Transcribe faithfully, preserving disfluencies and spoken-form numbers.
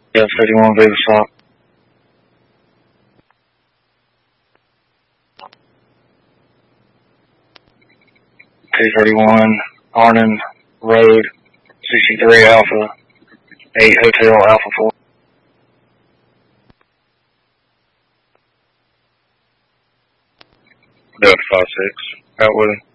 Yeah, thirty-one Viva Stop. two thirty-one Arnon Road, sixty-three Alpha, eight Hotel Alpha four. Delta five six, Outwood.